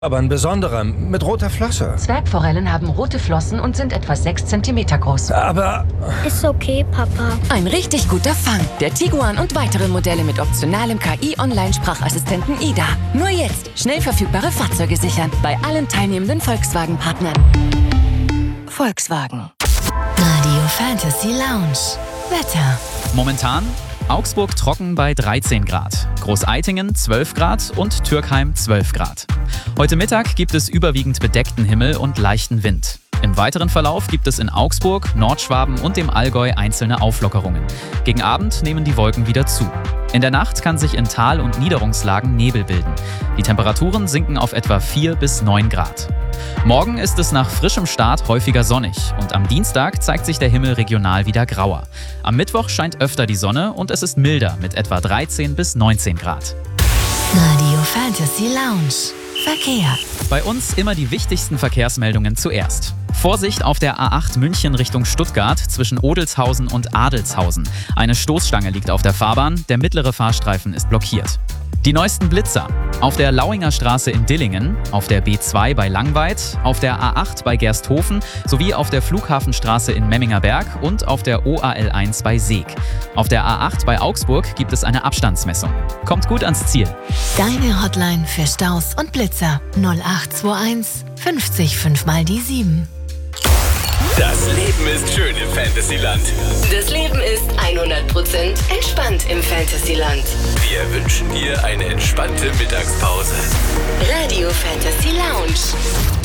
Aber ein besonderer, mit roter Flosse. Zwergforellen haben rote Flossen und sind etwa 6 Zentimeter groß. Aber Ist okay, Papa. Ein richtig guter Fang. Der Tiguan und weitere Modelle mit optionalem KI-Online-Sprachassistenten Ida. Nur jetzt schnell verfügbare Fahrzeuge sichern. Bei allen teilnehmenden Volkswagen-Partnern. Volkswagen. Radio Fantasy Lounge. Wetter. Momentan Augsburg trocken bei 13 Grad, Großeitingen 12 Grad und Türkheim 12 Grad. Heute Mittag gibt es überwiegend bedeckten Himmel und leichten Wind. Im weiteren Verlauf gibt es in Augsburg, Nordschwaben und dem Allgäu einzelne Auflockerungen. Gegen Abend nehmen die Wolken wieder zu. In der Nacht kann sich in Tal- und Niederungslagen Nebel bilden. Die Temperaturen sinken auf etwa 4 bis 9 Grad. Morgen ist es nach frischem Start häufiger sonnig und am Dienstag zeigt sich der Himmel regional wieder grauer. Am Mittwoch scheint öfter die Sonne und es ist milder mit etwa 13 bis 19 Grad. Radio Fantasy Lounge. Verkehr. Bei uns immer die wichtigsten Verkehrsmeldungen zuerst. Vorsicht auf der A8 München Richtung Stuttgart zwischen Odelshausen und Adelshausen. Eine Stoßstange liegt auf der Fahrbahn, der mittlere Fahrstreifen ist blockiert. Die neuesten Blitzer. Auf der Lauinger Straße in Dillingen, auf der B2 bei Langweid, auf der A8 bei Gersthofen sowie auf der Flughafenstraße in Memmingerberg und auf der OAL1 bei Seeg. Auf der A8 bei Augsburg gibt es eine Abstandsmessung. Kommt gut ans Ziel. Deine Hotline für Staus und Blitzer 0821 50 5 mal die 7. Das Leben ist schön im Fantasyland. Das Leben ist 100% entspannt im Fantasyland. Wir wünschen dir eine entspannte Mittagspause. Radio Fantasy Lounge.